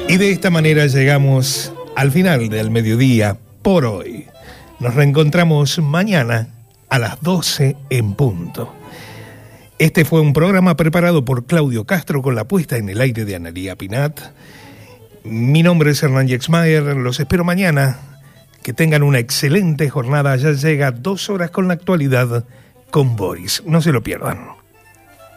Y de esta manera llegamos al final del mediodía por hoy. Nos reencontramos mañana a las 12 en punto. Este fue un programa preparado por Claudio Castro con la puesta en el aire de Analía Pinat. Mi nombre es Hernán Yexmayer, los espero mañana. Que tengan una excelente jornada. Ya llega 2 horas con la actualidad con Boris. No se lo pierdan.